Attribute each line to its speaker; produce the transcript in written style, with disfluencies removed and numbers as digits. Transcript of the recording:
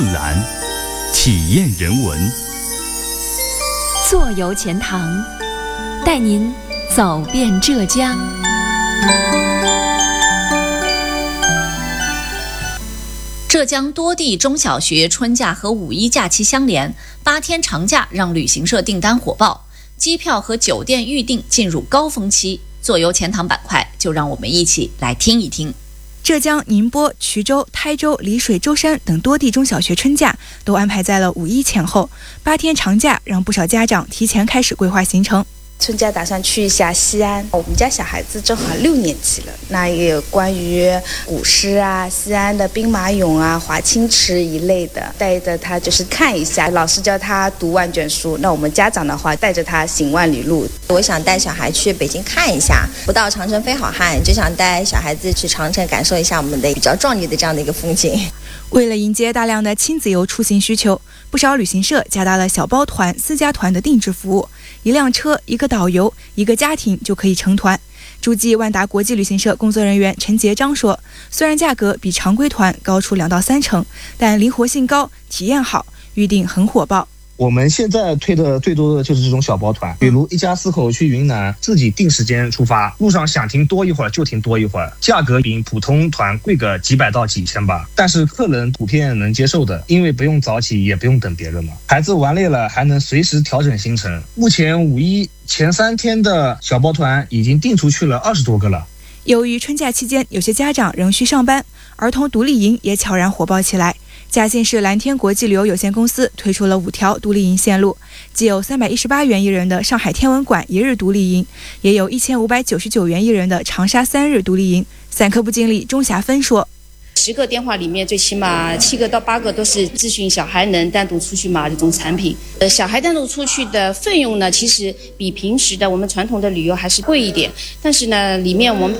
Speaker 1: 蓝，体验人文，
Speaker 2: 坐游钱塘，带您走遍浙江。
Speaker 3: 浙江多地中小学春假和五一假期相连，8天长假让旅行社订单火爆，机票和酒店预订进入高峰期。坐游钱塘板块，就让我们一起来听一听。
Speaker 4: 浙江宁波、衢州、台州、丽水、舟山等多地中小学春假都安排在了五一前后，8天长假让不少家长提前开始规划行程。
Speaker 5: 春假打算去一下西安，我们家小孩子正好6年级了，那也有关于古诗啊、西安的兵马俑啊、华清池一类的，带着他就是看一下，老师教他读万卷书，那我们家长的话带着他行万里路。
Speaker 6: 我想带小孩去北京看一下，不到长城非好汉，就想带小孩子去长城感受一下我们的比较壮丽的这样的一个风景。
Speaker 4: 为了迎接大量的亲子游出行需求，不少旅行社加大了小包团、私家团的定制服务，1辆车、1个导游、1个家庭就可以成团。诸暨万达国际旅行社工作人员陈杰章说，虽然价格比常规团高出2到3成，但灵活性高，体验好，预订很火爆。
Speaker 7: 我们现在推的最多的就是这种小包团，比如一家4口去云南，自己定时间出发，路上想停多一会儿就停多一会儿，价格比普通团贵个几百到几千吧，但是客人普遍能接受的，因为不用早起，也不用等别人了，孩子玩累了还能随时调整行程。目前五一前3天的小包团已经订出去了20多个了。
Speaker 4: 由于春假期间有些家长仍需上班，儿童独立营也悄然火爆起来。嘉兴市蓝天国际旅游有限公司推出了5条独立营线路，既有318元一人的上海天文馆1日独立营，也有1599元一人的长沙3日独立营。散客部经理钟霞芬说
Speaker 8: ，10个电话里面最起码7个到8个都是咨询小孩能单独出去吗这种产品。小孩单独出去的费用呢，其实比平时的我们传统的旅游还是贵一点，但是呢，里面我们